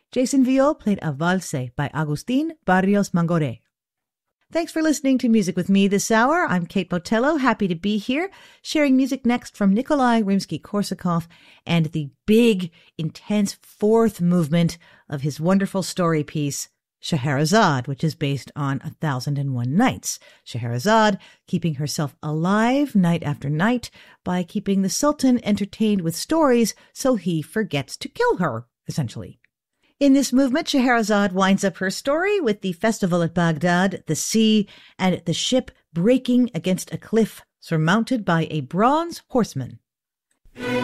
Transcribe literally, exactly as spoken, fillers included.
Jason Viol played a valse by Agustin Barrios Mangore. Thanks for listening to Music with Me this hour. I'm Kate Botello, happy to be here, sharing music next from Nikolai Rimsky-Korsakov and the big, intense fourth movement of his wonderful story piece, Scheherazade, which is based on A Thousand and One Nights. Scheherazade keeping herself alive night after night by keeping the Sultan entertained with stories so he forgets to kill her, essentially. In this movement, Scheherazade winds up her story with the festival at Baghdad, the sea, and the ship breaking against a cliff surmounted by a bronze horseman.